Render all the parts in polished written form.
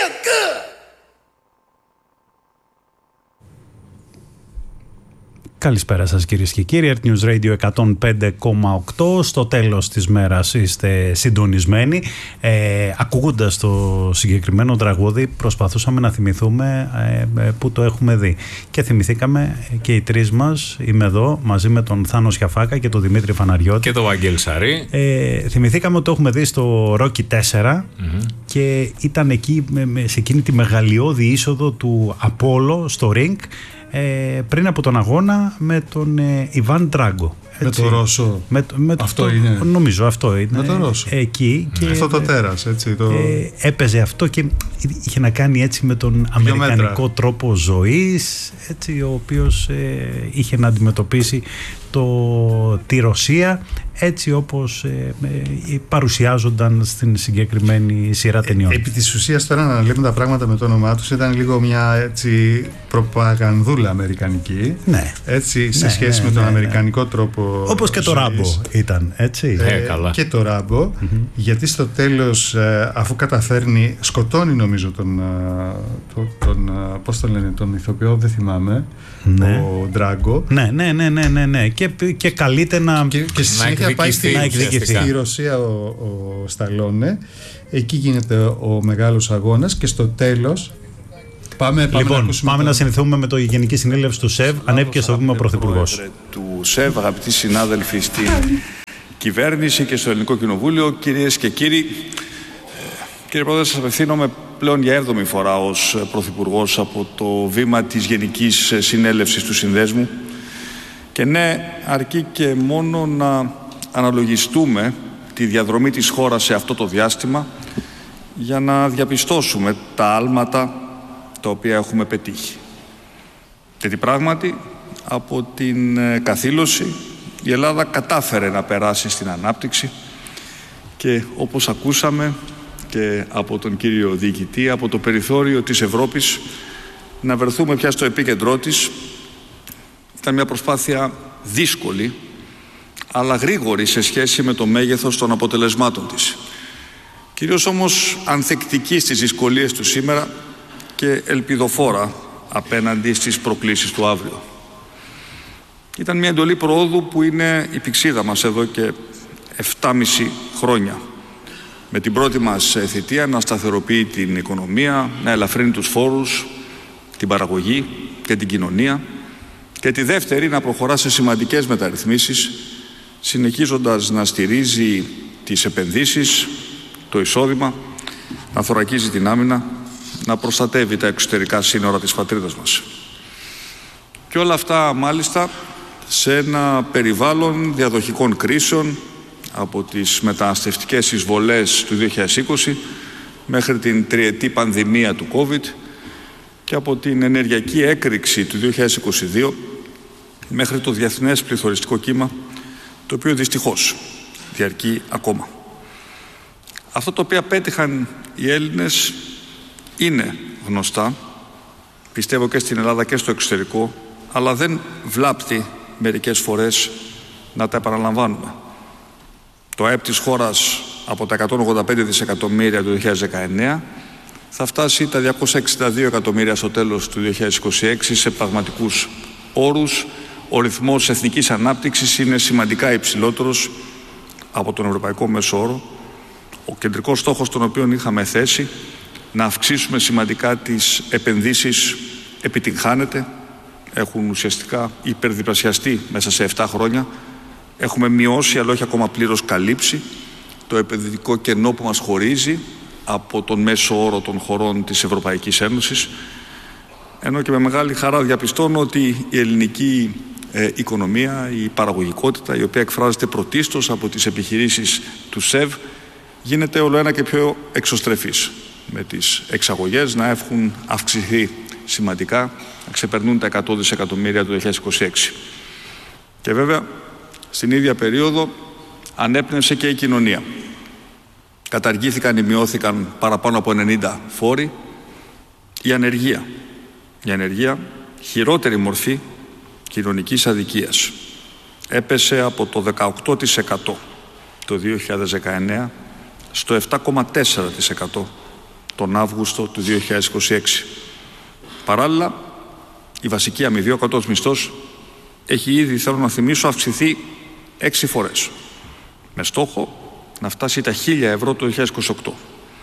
Καλησπέρα σας κυρίες και κύριοι, Earth News Radio 105,8. Στο τέλος της μέρας είστε συντονισμένοι. Ακούγοντας το συγκεκριμένο τραγούδι προσπαθούσαμε να θυμηθούμε που το έχουμε δει. Και θυμηθήκαμε και οι τρεις μας, είμαι εδώ μαζί με τον Θάνο Σιαφάκα και τον Δημήτρη Φαναριώτη. Και τον Βαγγέλη Σαρή. Θυμηθήκαμε ότι το έχουμε δει στο Rocky 4 και ήταν εκεί σε εκείνη τη μεγαλειώδη είσοδο του Απόλλω στο ring. Πριν από τον αγώνα με τον Ιβάν Ντράγκο. Με το Ρώσο. Αυτό είναι. Νομίζω αυτό είναι. Με το Ρώσο. Εκεί. Και αυτό το τέρας. Έτσι, έπαιζε αυτό και είχε να κάνει έτσι με τον αμερικανικό τρόπο ζωής, έτσι, ο οποίος είχε να αντιμετωπίσει τη Ρωσία έτσι όπως παρουσιάζονταν στην συγκεκριμένη σειρά ταινιών. Επί της ουσίας τώρα να λέμε τα πράγματα με το όνομά τους, ήταν λίγο μια έτσι προπαγανδούλα αμερικανική, ναι. Έτσι, σε σχέση με τον αμερικανικό τρόπο όπως και το Ράμπο ήταν, έτσι. Καλά. Και το Ράμπο, γιατί στο τέλος αφού καταφέρνει, σκοτώνει νομίζω πώς το λένε, τον ηθοποιό, δεν θυμάμαι, ο Ντράγκο. Ναι. Και καλείται να πάει στη Ρωσία ο Σταλόνε. Εκεί γίνεται ο μεγάλος αγώνας και στο τέλος πάμε να συνηθούμε με το Γενική Συνέλευση του ΣΕΒ. Ανέβηκε στο βήμα ο Πρωθυπουργός του ΣΕΒ, αγαπητοί συνάδελφοι στην κυβέρνηση και στο Ελληνικό Κοινοβούλιο, κυρίες και κύριοι. Κύριε Πρόεδρε, σας απευθύνομαι πλέον για 7η φορά ως Πρωθυπουργός από το βήμα της Γενικής Συνέλευσης του Συνδέσμου. Και ναι, αρκεί και μόνο να αναλογιστούμε τη διαδρομή της χώρας σε αυτό το διάστημα για να διαπιστώσουμε τα άλματα τα οποία έχουμε πετύχει. Γιατί πράγματι από την καθήλωση η Ελλάδα κατάφερε να περάσει στην ανάπτυξη και όπως ακούσαμε και από τον κύριο διοικητή, από το περιθώριο της Ευρώπης να βρεθούμε πια στο επίκεντρό της. Ήταν μια προσπάθεια δύσκολη, αλλά γρήγορη σε σχέση με το μέγεθος των αποτελεσμάτων της. Κυρίως όμως ανθεκτική στις δυσκολίες του σήμερα και ελπιδοφόρα απέναντι στις προκλήσεις του αύριο. Ήταν μια εντολή προόδου που είναι η πηξίδα μας εδώ και 7,5 χρόνια. Με την πρώτη μας θητεία να σταθεροποιεί την οικονομία, να ελαφρύνει τους φόρους, την παραγωγή και την κοινωνία, και τη δεύτερη να προχωρά σε σημαντικές μεταρρυθμίσεις, συνεχίζοντας να στηρίζει τις επενδύσεις, το εισόδημα, να θωρακίζει την άμυνα, να προστατεύει τα εξωτερικά σύνορα της πατρίδας μας. Και όλα αυτά μάλιστα σε ένα περιβάλλον διαδοχικών κρίσεων, από τις μεταναστευτικές εισβολές του 2020 μέχρι την τριετή πανδημία του COVID και από την ενεργειακή έκρηξη του 2022 μέχρι το διεθνές πληθωριστικό κύμα, το οποίο δυστυχώς διαρκεί ακόμα. Αυτό το οποίο πέτυχαν οι Έλληνες είναι γνωστά, πιστεύω και στην Ελλάδα και στο εξωτερικό, αλλά δεν βλάπτει μερικές φορές να τα επαναλαμβάνουμε. Το ΑΕΠ της χώρας από τα 185 δισεκατομμύρια του 2019 θα φτάσει τα 262 εκατομμύρια στο τέλος του 2026 σε πραγματικούς όρους. Ο ρυθμός εθνικής ανάπτυξης είναι σημαντικά υψηλότερος από τον ευρωπαϊκό μέσο όρο. Ο κεντρικός στόχος τον οποίο είχαμε θέσει, να αυξήσουμε σημαντικά τις επενδύσεις, επιτυγχάνεται. Έχουν ουσιαστικά υπερδιπλασιαστεί μέσα σε 7 χρόνια. Έχουμε μειώσει, αλλά όχι ακόμα πλήρως καλύψει, το επενδυτικό κενό που μας χωρίζει από τον μέσο όρο των χωρών της Ευρωπαϊκής Ένωσης. Ενώ και με μεγάλη χαρά διαπιστώνω ότι η ελληνική οικονομία, η παραγωγικότητα, η οποία εκφράζεται πρωτίστως από τις επιχειρήσεις του ΣΕΒ, γίνεται όλο ένα και πιο εξωστρεφής, με τις εξαγωγές να έχουν αυξηθεί σημαντικά, να ξεπερνούν τα 100 δισεκατομμύρια του 2026. Και βέβαια, στην ίδια περίοδο ανέπνευσε και η κοινωνία. Καταργήθηκαν ή μειώθηκαν παραπάνω από 90 φόροι. Η ανεργία, χειρότερη μορφή κοινωνικής αδικίας, έπεσε από το 18% το 2019 στο 7,4% τον Αύγουστο του 2026. Παράλληλα, η βασική αμοιβή, ο κατώτατος μισθός, έχει ήδη, θέλω να θυμίσω, αυξηθεί 6 φορές, με στόχο να φτάσει τα 1.000 ευρώ το 2028.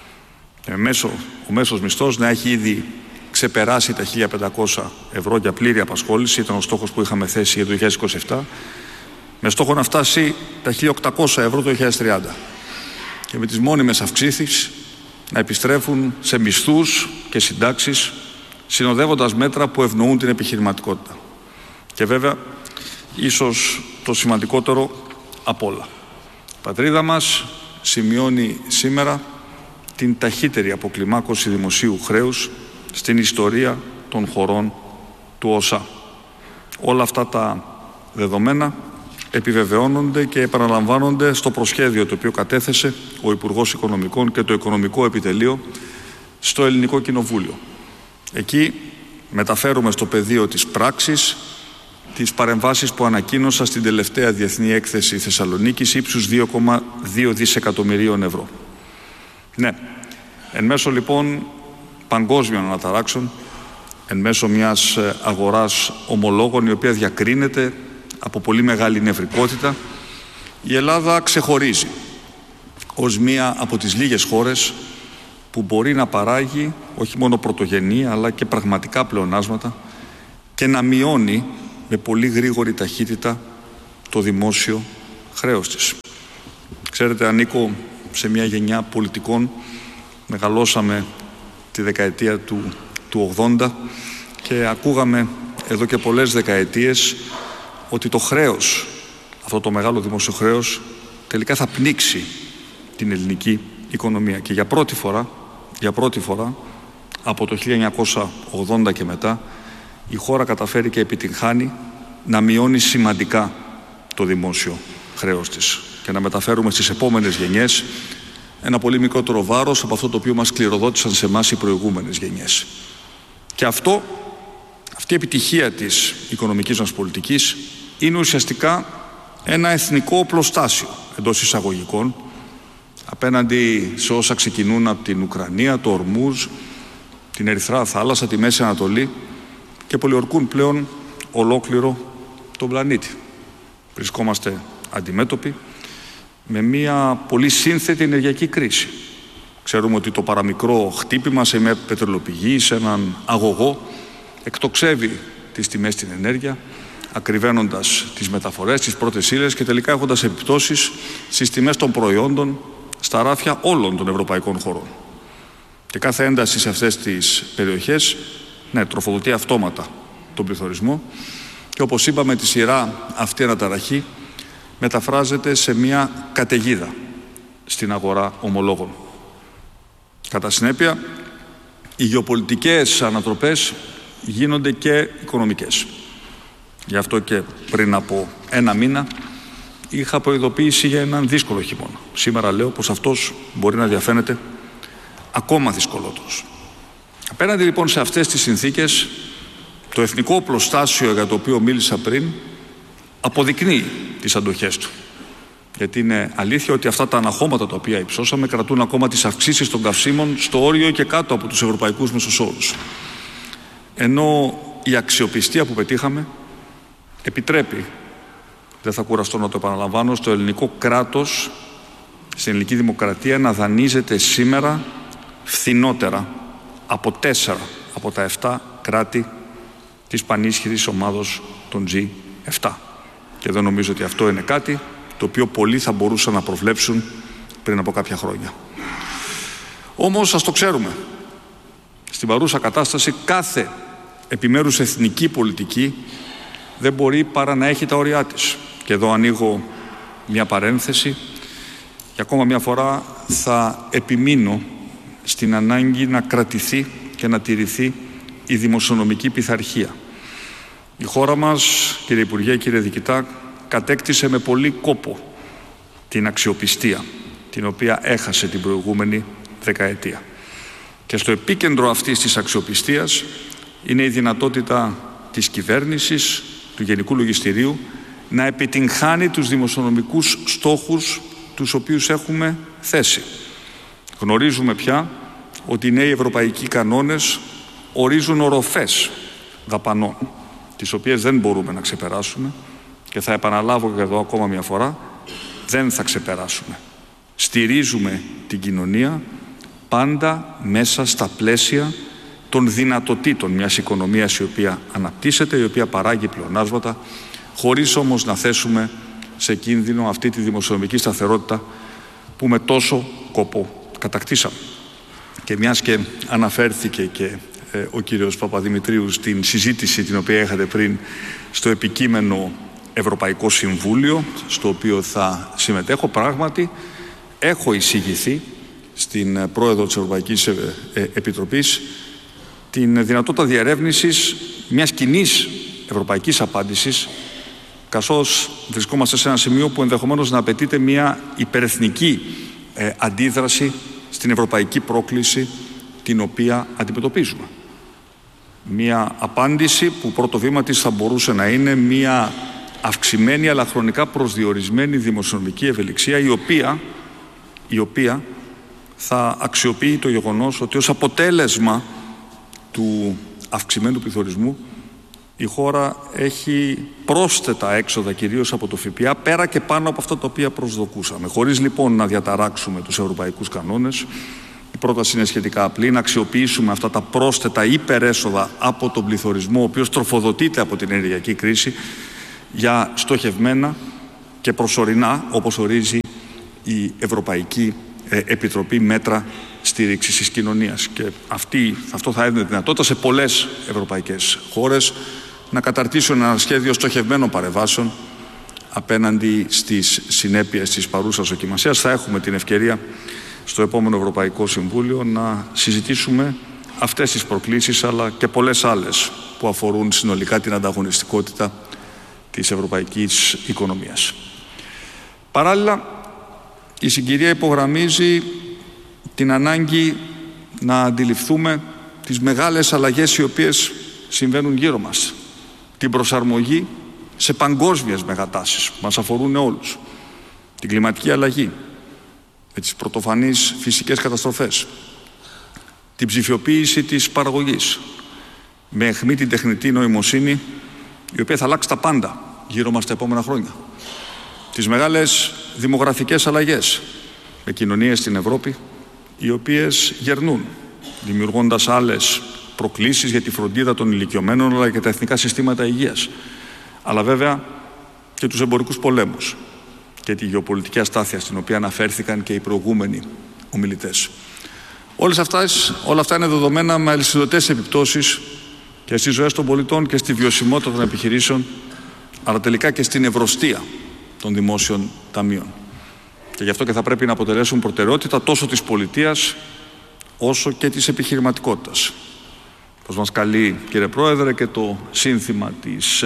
Ο μέσος μισθός να έχει ήδη ξεπεράσει τα 1.500 ευρώ για πλήρη απασχόληση, ήταν ο στόχος που είχαμε θέσει για το 2027, με στόχο να φτάσει τα 1.800 ευρώ το 2030. Και με τις μόνιμες αυξήσεις να επιστρέφουν σε μισθούς και συντάξεις, συνοδεύοντας μέτρα που ευνοούν την επιχειρηματικότητα. Και βέβαια, ίσως το σημαντικότερο απ' όλα, η πατρίδα μας σημειώνει σήμερα την ταχύτερη αποκλιμάκωση δημοσίου χρέους στην ιστορία των χωρών του ΟΣΑ. Όλα αυτά τα δεδομένα επιβεβαιώνονται και επαναλαμβάνονται στο προσχέδιο το οποίο κατέθεσε ο Υπουργός Οικονομικών και το Οικονομικό Επιτελείο στο Ελληνικό Κοινοβούλιο. Εκεί μεταφέρουμε στο πεδίο της πράξης τις παρεμβάσεις που ανακοίνωσα στην τελευταία Διεθνή Έκθεση Θεσσαλονίκης ύψους 2,2 δισεκατομμυρίων ευρώ. Ναι, εν μέσω λοιπόν παγκόσμιων αναταράξεων, εν μέσω μιας αγοράς ομολόγων η οποία διακρίνεται από πολύ μεγάλη νευρικότητα, η Ελλάδα ξεχωρίζει ως μία από τις λίγες χώρες που μπορεί να παράγει όχι μόνο πρωτογενή αλλά και πραγματικά πλεονάσματα και να μειώνει με πολύ γρήγορη ταχύτητα το δημόσιο χρέος της. Ξέρετε, ανήκω σε μια γενιά πολιτικών, μεγαλώσαμε τη δεκαετία του 80 και ακούγαμε εδώ και πολλές δεκαετίες ότι το χρέος, αυτό το μεγάλο δημόσιο χρέος, τελικά θα πνίξει την ελληνική οικονομία. Και για πρώτη φορά από το 1980 και μετά η χώρα καταφέρει και επιτυγχάνει να μειώνει σημαντικά το δημόσιο χρέος της και να μεταφέρουμε στις επόμενες γενιές ένα πολύ μικρότερο βάρος από αυτό το οποίο μας κληροδότησαν σε εμάς οι προηγούμενες γενιές. Και αυτή η επιτυχία της οικονομικής μας πολιτικής είναι ουσιαστικά ένα εθνικό οπλοστάσιο εντός εισαγωγικών απέναντι σε όσα ξεκινούν από την Ουκρανία, το Ορμούζ, την Ερυθρά Θάλασσα, τη Μέση Ανατολή και πολιορκούν πλέον ολόκληρο τον πλανήτη. Βρισκόμαστε αντιμέτωποι με μια πολύ σύνθετη ενεργειακή κρίση. Ξέρουμε ότι το παραμικρό χτύπημα σε μια πετρελαιοπηγή, σε έναν αγωγό, εκτοξεύει τις τιμές στην ενέργεια, ακριβένοντας τις μεταφορές, τις πρώτες ύλες και τελικά έχοντας επιπτώσεις στις τιμές των προϊόντων στα ράφια όλων των ευρωπαϊκών χωρών. Και κάθε ένταση σε αυτές τις περιοχές, τροφοδοτεί αυτόματα τον πληθωρισμό και όπως είπαμε, τη σειρά αυτή αναταραχή μεταφράζεται σε μια καταιγίδα στην αγορά ομολόγων. Κατά συνέπεια, οι γεωπολιτικές ανατροπές γίνονται και οικονομικές. Γι' αυτό και πριν από ένα μήνα είχα προειδοποιήσει για έναν δύσκολο χειμώνα. Σήμερα λέω πως αυτός μπορεί να διαφαίνεται ακόμα δυσκολότερος. Απέναντι λοιπόν σε αυτές τις συνθήκες, το εθνικό οπλοστάσιο για το οποίο μίλησα πριν αποδεικνύει τις αντοχές του. Γιατί είναι αλήθεια ότι αυτά τα αναχώματα τα οποία υψώσαμε κρατούν ακόμα τις αυξήσεις των καυσίμων στο όριο και κάτω από τους ευρωπαϊκούς μεσοσόρους. Ενώ η αξιοπιστία που πετύχαμε επιτρέπει, δεν θα κουραστώ να το επαναλαμβάνω, στο ελληνικό κράτος, στην ελληνική δημοκρατία να δανείζεται σήμερα φθηνότερα από 4 από τα 7 κράτη της πανίσχυρης ομάδος των G7. Και δεν νομίζω ότι αυτό είναι κάτι το οποίο πολλοί θα μπορούσαν να προβλέψουν πριν από κάποια χρόνια. Όμως ας το ξέρουμε, στην παρούσα κατάσταση κάθε επιμέρους εθνική πολιτική δεν μπορεί παρά να έχει τα όρια της. Και εδώ ανοίγω μια παρένθεση και ακόμα μια φορά θα επιμείνω στην ανάγκη να κρατηθεί και να τηρηθεί η δημοσιονομική πειθαρχία. Η χώρα μας, κύριε Υπουργέ, κύριε Διοικητά, κατέκτησε με πολύ κόπο την αξιοπιστία την οποία έχασε την προηγούμενη δεκαετία. Και στο επίκεντρο αυτής της αξιοπιστίας είναι η δυνατότητα της κυβέρνησης, του Γενικού Λογιστηρίου, να επιτυγχάνει τους δημοσιονομικούς στόχους τους οποίους έχουμε θέσει. Γνωρίζουμε πια ότι οι νέοι ευρωπαϊκοί κανόνες ορίζουν οροφές δαπανών, τις οποίες δεν μπορούμε να ξεπεράσουμε και θα επαναλάβω και εδώ ακόμα μια φορά, δεν θα ξεπεράσουμε. Στηρίζουμε την κοινωνία πάντα μέσα στα πλαίσια των δυνατοτήτων μιας οικονομίας η οποία αναπτύσσεται, η οποία παράγει πλεονάσματα, χωρίς όμως να θέσουμε σε κίνδυνο αυτή τη δημοσιονομική σταθερότητα που με τόσο κόπο κατακτήσαμε. Και μιας και αναφέρθηκε και ο κύριος Παπαδημητρίου στην συζήτηση την οποία είχατε πριν στο επικείμενο Ευρωπαϊκό Συμβούλιο, στο οποίο θα συμμετέχω, πράγματι έχω εισηγηθεί στην πρόεδρο της Ευρωπαϊκής Επιτροπής την δυνατότητα διερεύνησης μιας κοινής ευρωπαϊκής απάντησης, καθώς βρισκόμαστε σε ένα σημείο που ενδεχομένως να απαιτείται μια υπερεθνική αντίδραση στην ευρωπαϊκή πρόκληση την οποία αντιμετωπίζουμε. Μια απάντηση που πρώτο βήμα της θα μπορούσε να είναι μια αυξημένη αλλά χρονικά προσδιορισμένη δημοσιονομική ευελιξία, η οποία θα αξιοποιεί το γεγονός ότι ως αποτέλεσμα του αυξημένου πληθωρισμού η χώρα έχει πρόσθετα έξοδα, κυρίως από το ΦΠΑ, πέρα και πάνω από αυτά τα οποία προσδοκούσαμε. Χωρίς λοιπόν να διαταράξουμε τους ευρωπαϊκούς κανόνες, η πρόταση είναι σχετικά απλή, να αξιοποιήσουμε αυτά τα πρόσθετα υπερέσοδα από τον πληθωρισμό, ο οποίος τροφοδοτείται από την ενεργειακή κρίση, για στοχευμένα και προσωρινά, όπως ορίζει η Ευρωπαϊκή Επιτροπή, μέτρα στήριξης της κοινωνίας. Και αυτό θα έδινε δυνατότητα σε πολλές ευρωπαϊκές χώρες να καταρτήσουν ένα σχέδιο στοχευμένων παρεμβάσεων απέναντι στις συνέπειες της παρούσας δοκιμασίας. Θα έχουμε την ευκαιρία στο επόμενο Ευρωπαϊκό Συμβούλιο να συζητήσουμε αυτές τις προκλήσεις, αλλά και πολλές άλλες που αφορούν συνολικά την ανταγωνιστικότητα της ευρωπαϊκής οικονομίας. Παράλληλα, η συγκυρία υπογραμμίζει την ανάγκη να αντιληφθούμε τις μεγάλες αλλαγές οι οποίες συμβαίνουν γύρω μας. Την προσαρμογή σε παγκόσμιες μεγατάσεις που μας αφορούν όλους. Την κλιματική αλλαγή, με τις πρωτοφανείς φυσικές καταστροφές. Την ψηφιοποίηση της παραγωγής, με αιχμή την τεχνητή νοημοσύνη, η οποία θα αλλάξει τα πάντα γύρω μας τα επόμενα χρόνια. Τις μεγάλες δημογραφικές αλλαγές, με κοινωνίες στην Ευρώπη οι οποίες γερνούν, δημιουργώντας άλλες προκλήσεις για τη φροντίδα των ηλικιωμένων, αλλά και τα εθνικά συστήματα υγείας. Αλλά βέβαια και τους εμπορικούς πολέμους και τη γεωπολιτική αστάθεια στην οποία αναφέρθηκαν και οι προηγούμενοι ομιλητές. Όλα αυτά είναι δεδομένα με αλυσιδωτές επιπτώσεις και στις ζωές των πολιτών και στη βιωσιμότητα των επιχειρήσεων, αλλά τελικά και στην ευρωστία των δημόσιων ταμείων. Και γι' αυτό και θα πρέπει να αποτελέσουν προτεραιότητα τόσο της πολιτείας όσο και της επιχειρηματικότητας. Όπως μας καλεί, κύριε Πρόεδρε, και το σύνθημα της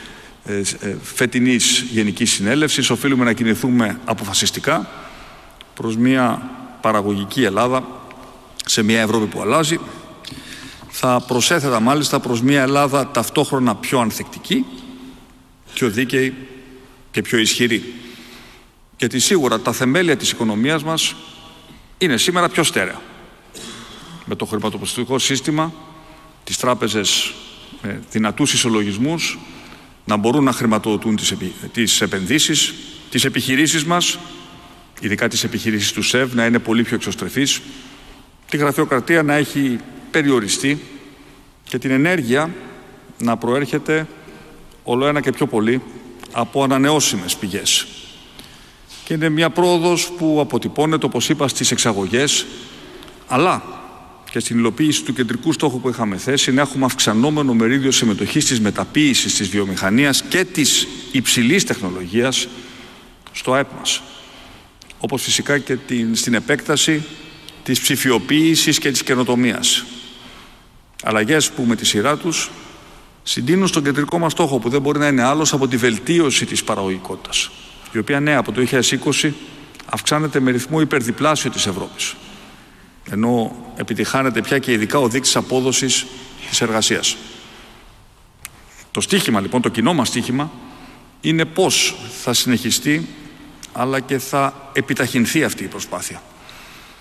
φετινής Γενικής Συνέλευσης, οφείλουμε να κινηθούμε αποφασιστικά προς μια παραγωγική Ελλάδα, σε μια Ευρώπη που αλλάζει. Θα προσέθετα μάλιστα προς μια Ελλάδα ταυτόχρονα πιο ανθεκτική, πιο δίκαιη και πιο ισχυρή. Γιατί σίγουρα τα θεμέλια της οικονομίας μας είναι σήμερα πιο στέρεα. Με το χρηματοπιστωτικό σύστημα, τις τράπεζες με δυνατούς ισολογισμούς να μπορούν να χρηματοδοτούν τις επενδύσεις, τις επιχειρήσεις μας, ειδικά τις επιχειρήσεις του ΣΕΒ, να είναι πολύ πιο εξωστρεφείς, τη γραφειοκρατία να έχει περιοριστεί και την ενέργεια να προέρχεται όλο ένα και πιο πολύ από ανανεώσιμες πηγές. Και είναι μια πρόοδος που αποτυπώνεται, όπως είπα, στις εξαγωγές, αλλά και στην υλοποίηση του κεντρικού στόχου που είχαμε θέσει, να έχουμε αυξανόμενο μερίδιο συμμετοχής της μεταποίησης της βιομηχανίας και της υψηλής τεχνολογίας στο ΑΕΠ μας. Όπως φυσικά και στην επέκταση της ψηφιοποίησης και της καινοτομίας. Αλλαγές που με τη σειρά τους συντείνουν στον κεντρικό μας στόχο, που δεν μπορεί να είναι άλλος από τη βελτίωση της παραγωγικότητας, η οποία από το 2020 αυξάνεται με ρυθμό υπερδιπλάσιο της Ευρώπης, ενώ επιτυχάνεται πια και ειδικά ο δείκτης απόδοσης της εργασίας. Το στίχημα λοιπόν, το κοινό μας στίχημα, είναι πώς θα συνεχιστεί αλλά και θα επιταχυνθεί αυτή η προσπάθεια.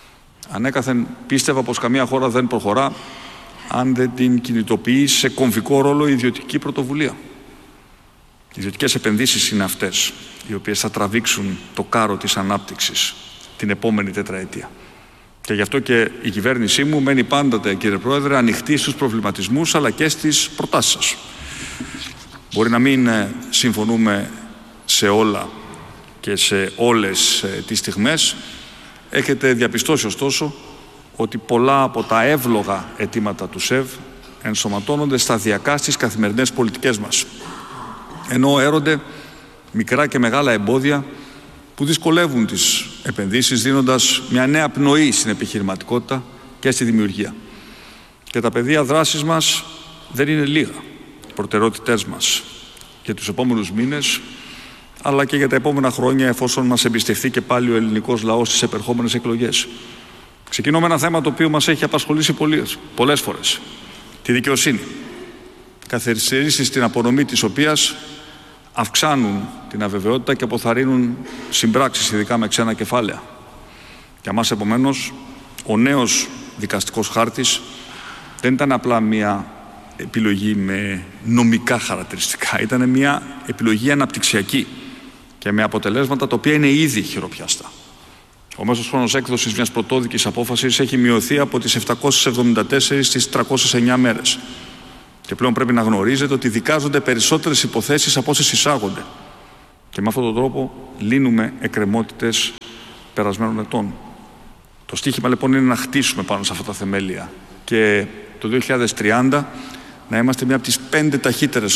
Ανέκαθεν πίστευα πως καμία χώρα δεν προχωρά αν δεν την κινητοποιεί σε κομβικό ρόλο η ιδιωτική πρωτοβουλία. Οι ιδιωτικές επενδύσεις είναι αυτές οι οποίες θα τραβήξουν το κάρο της ανάπτυξης την επόμενη τετραετία. Και γι' αυτό και η κυβέρνησή μου μένει πάντοτε, κύριε Πρόεδρε, ανοιχτή στους προβληματισμούς αλλά και στις προτάσεις σας. Μπορεί να μην συμφωνούμε σε όλα και σε όλες τις στιγμές. Έχετε διαπιστώσει ωστόσο ότι πολλά από τα εύλογα αιτήματα του ΣΕΒ ενσωματώνονται σταδιακά στις καθημερινές πολιτικές μας. Ενώ έρονται μικρά και μεγάλα εμπόδια που δυσκολεύουν τις επενδύσεις, δίνοντας μια νέα πνοή στην επιχειρηματικότητα και στη δημιουργία. Και τα πεδία δράσης μας δεν είναι λίγα. Οι προτεραιότητές μας για τους επόμενους μήνες, αλλά και για τα επόμενα χρόνια, εφόσον μας εμπιστευτεί και πάλι ο ελληνικός λαός στις επερχόμενες εκλογές. Ξεκινώ με ένα θέμα το οποίο μας έχει απασχολήσει πολλές φορές. Τη δικαιοσύνη. Καθυστερήσεις στην απονομή της οποίας αυξάνουν την αβεβαιότητα και αποθαρρύνουν συμπράξεις, ειδικά με ξένα κεφάλαια. Για μας, επομένως, ο νέος δικαστικός χάρτης δεν ήταν απλά μια επιλογή με νομικά χαρακτηριστικά. Ήταν μια επιλογή αναπτυξιακή και με αποτελέσματα τα οποία είναι ήδη χειροπιαστά. Ο μέσος χρόνος έκδοσης μιας πρωτόδικης απόφασης έχει μειωθεί από τις 774 στις 309 μέρες. Και πλέον πρέπει να γνωρίζετε ότι δικάζονται περισσότερες υποθέσεις από όσες εισάγονται. Και με αυτόν τον τρόπο λύνουμε εκκρεμότητες περασμένων ετών. Το στίχημα λοιπόν είναι να χτίσουμε πάνω σε αυτά τα θεμέλια και το 2030 να είμαστε μια από τις 5 ταχύτερες